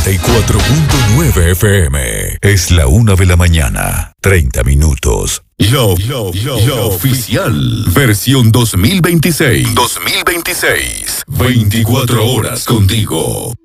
94.9 FM. Es la 1 de la mañana, 30 minutos. La oficial. Versión 2026. 24 horas contigo.